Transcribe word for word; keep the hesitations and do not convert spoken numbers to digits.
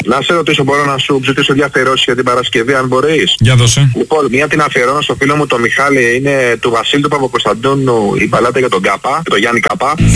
Να σε ρωτήσω, μπορώ να σου ζητήσω διαφερώσεις για την Παρασκευή, αν μπορείς? Για δώσε. Λοιπόν, μία την αφιερώνω στο φίλο μου τον Μιχάλη, είναι του Βασίλη του Παπακοσταντίνου, η μπαλάτα για τον Κάπα, το Γιάννη Κάπα.